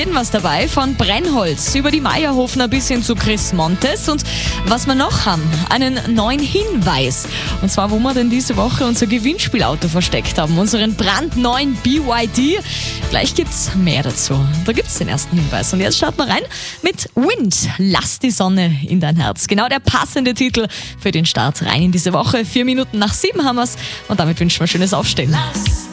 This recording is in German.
jedem was dabei, von Brennholz über die Meierhofner bis hin zu Chris Montes. Und was wir noch haben, einen neuen Hinweis. Und zwar, wo wir denn diese Woche unser Gewinnspielauto versteckt haben, unseren brandneuen BYD. Gleich gibt's mehr dazu. Da gibt's den ersten Hinweis. Und jetzt starten wir rein mit Wind. Lass die Sonne in dein Herz. Genau der passende Titel für den Start rein in diese Woche. 4 Minuten nach 7 haben wir's. Und damit wünschen wir schönes Aufstehen.